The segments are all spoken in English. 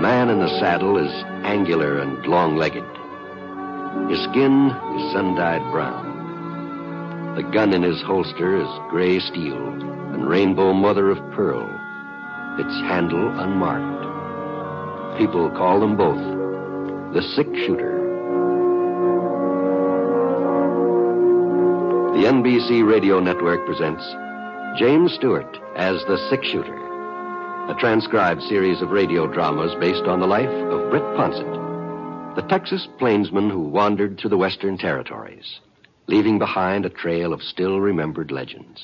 man in the saddle is angular and long-legged. His skin is sun-dyed brown. The gun in his holster is gray steel and rainbow mother of pearl, its handle unmarked. People call them both the six-shooter. The NBC Radio Network presents James Stewart as the Six-Shooter, a transcribed series of radio dramas based on the life of Britt Ponsett, the Texas plainsman who wandered through the Western Territories, leaving behind a trail of still-remembered legends.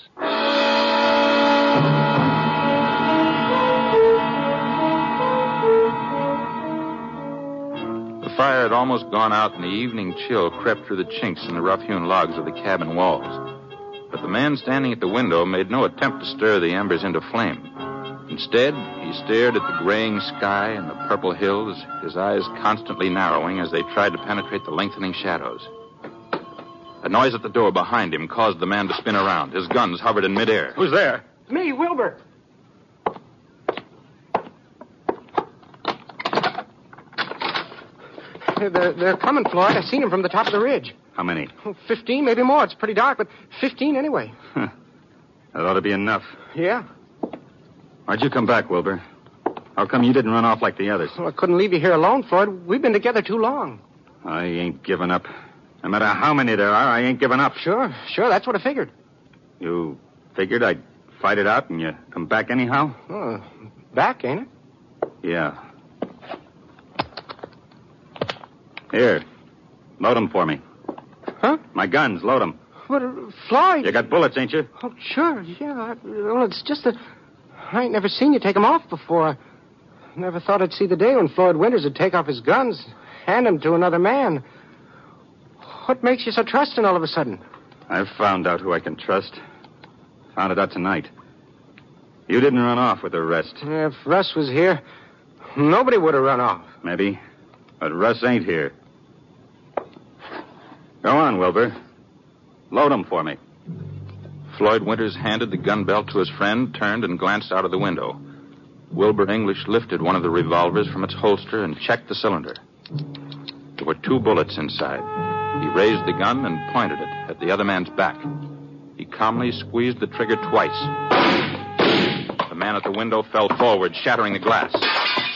The fire had almost gone out, and the evening chill crept through the chinks in the rough-hewn logs of the cabin walls. But the man standing at the window made no attempt to stir the embers into flame. Instead, he stared at the graying sky and the purple hills, his eyes constantly narrowing as they tried to penetrate the lengthening shadows. A noise at the door behind him caused the man to spin around. His guns hovered in midair. Who's there? Me, Wilbur. They're coming, Floyd. I've seen them from the top of the ridge. How many? 15, maybe more. It's pretty dark, but 15 anyway. That ought to be enough. Yeah? Why'd you come back, Wilbur? How come you didn't run off like the others? Well, I couldn't leave you here alone, Floyd. We've been together too long. I ain't giving up. No matter how many there are, I ain't giving up. Sure. That's what I figured. You figured I'd fight it out and you come back anyhow? Oh, back, ain't it? Yeah. Here. Load them for me. Huh? My guns, load them. But, Floyd... You got bullets, ain't you? Oh, sure, yeah. Well, it's just that I ain't never seen you take them off before. I never thought I'd see the day when Floyd Winters would take off his guns, hand them to another man. What makes you so trusting all of a sudden? I've found out who I can trust. Found it out tonight. You didn't run off with the rest. If Russ was here, nobody would have run off. Maybe. But Russ ain't here. Go on, Wilbur. Load them for me. Floyd Winters handed the gun belt to his friend, turned and glanced out of the window. Wilbur English lifted one of the revolvers from its holster and checked the cylinder. There were 2 bullets inside. He raised the gun and pointed it at the other man's back. He calmly squeezed the trigger twice. The man at the window fell forward, shattering the glass.